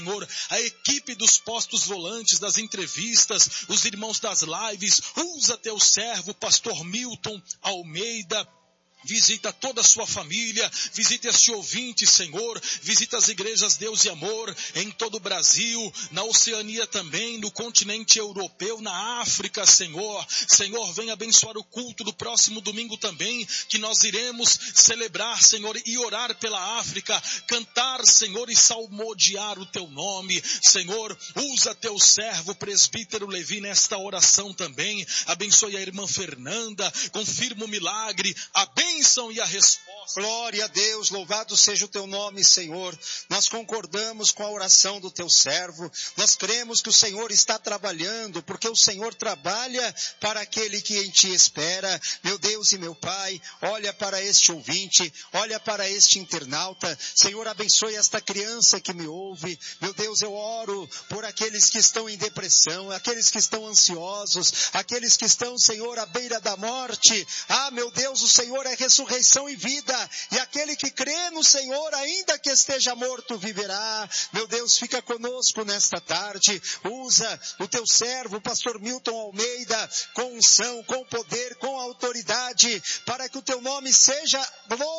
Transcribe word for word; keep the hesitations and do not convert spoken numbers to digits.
Senhor, a equipe dos postos volantes, das entrevistas, os irmãos das lives, usa teu servo, pastor Milton Almeida. Visita toda a sua família, visita este ouvinte, Senhor, visita as igrejas Deus e Amor em todo o Brasil, na Oceania também, no continente europeu, na África, Senhor. Senhor, vem abençoar o culto do próximo domingo também, que nós iremos celebrar, Senhor, e orar pela África, cantar, Senhor, e salmodiar o teu nome. Senhor, usa teu servo, presbítero Levi, nesta oração também. Abençoe a irmã Fernanda, confirma o milagre, abençoe bênção e a resposta. Glória a Deus, louvado seja o teu nome, Senhor. Nós concordamos com a oração do teu servo. Nós cremos que o Senhor está trabalhando, porque o Senhor trabalha para aquele que em ti espera. Meu Deus e meu Pai, olha para este ouvinte, olha para este internauta. Senhor, abençoe esta criança que me ouve. Meu Deus, eu oro por aqueles que estão em depressão, aqueles que estão ansiosos, aqueles que estão, Senhor, à beira da morte. Ah, meu Deus, o Senhor é ressurreição e vida, e aquele que crê no Senhor, ainda que esteja morto, viverá. Meu Deus, fica conosco nesta tarde, usa o teu servo, o pastor Milton Almeida, com unção, com poder, com autoridade, para que o teu nome seja glorificado.